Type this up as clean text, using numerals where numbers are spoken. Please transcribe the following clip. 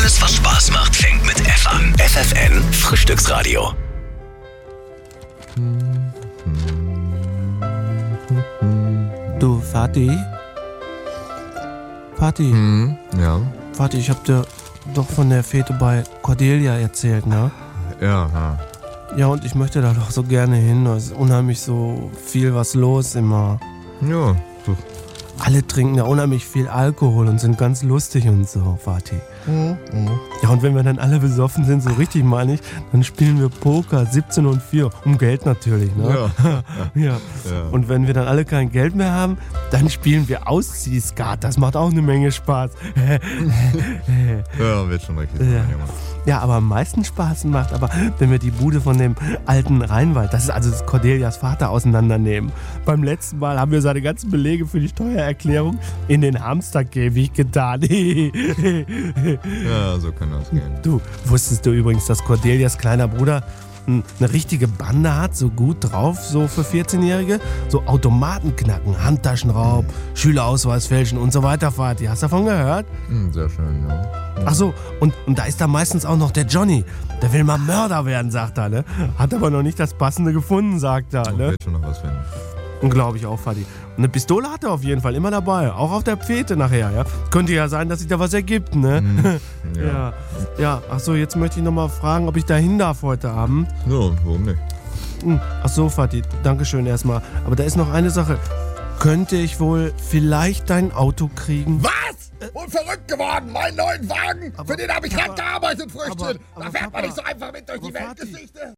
Alles, was Spaß macht, fängt mit F an. FFN Frühstücksradio. Du, Vati? Vati? Ja. Vati, ich hab dir doch von der Fete bei Cordelia erzählt, ne? Ja. Ja, und ich möchte da doch so gerne hin. Da ist unheimlich so viel was los immer. Ja. Alle trinken da unheimlich viel Alkohol und sind ganz lustig und so, Vati. Ja, und wenn wir dann alle besoffen sind, so richtig meine ich, dann spielen wir Poker 17 und 4. Um Geld natürlich, ne? Ja. Und wenn wir dann alle kein Geld mehr haben, dann spielen wir Ausziehskat. Das macht auch eine Menge Spaß. Ja, wird schon richtig sein, Junge. Ja, aber am meisten Spaß macht aber, wenn wir die Bude von dem alten Reinwald, das ist also Cordelias Vater, auseinandernehmen. Beim letzten Mal haben wir seine ganzen Belege für die Steuererklärung in den Hamsterkäfig getan. Ja, so kann das gehen. Du, wusstest du übrigens, dass Cordelias kleiner Bruder eine richtige Bande hat, so gut drauf, so für 14-Jährige? So Automaten knacken, Handtaschenraub, Schülerausweis fälschen und so weiter, Vati. Hast du davon gehört? Sehr schön, ja. Ach so, und da ist da meistens auch noch der Johnny. Der will mal Mörder werden, sagt er, ne? Hat aber noch nicht das Passende gefunden, sagt er, ne? Wird schon noch was finden. Glaube ich auch, Vati. Und eine Pistole hat er auf jeden Fall immer dabei, auch auf der Pfete nachher, ja? Könnte ja sein, dass sich da was ergibt, ne? Ja, ach so, jetzt möchte ich nochmal fragen, ob ich da hin darf heute Abend. So, warum nicht? Ach so, Vati, dankeschön erstmal. Aber da ist noch eine Sache. Könnte ich wohl vielleicht dein Auto kriegen? Was? Und verrückt geworden, meinen neuen Wagen? Für den habe ich hart gearbeitet, Früchtchen. Da fährt man nicht so einfach mit durch die Weltgeschichte.